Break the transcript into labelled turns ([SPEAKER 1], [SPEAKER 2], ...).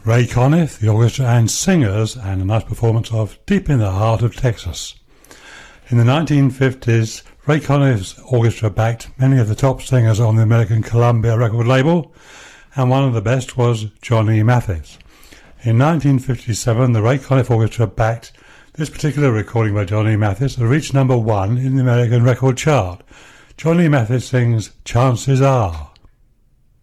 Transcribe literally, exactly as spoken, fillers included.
[SPEAKER 1] Ray Conniff, the orchestra and singers, and a nice performance of Deep in the Heart of Texas. In the nineteen fifties, Ray Conniff's orchestra backed many of the top singers on the American Columbia record label, and one of the best was Johnny Mathis. In nineteen fifty-seven, the Ray Conniff Orchestra backed this particular recording by Johnny Mathis that reached number one in the American record chart. Johnny Mathis sings Chances Are.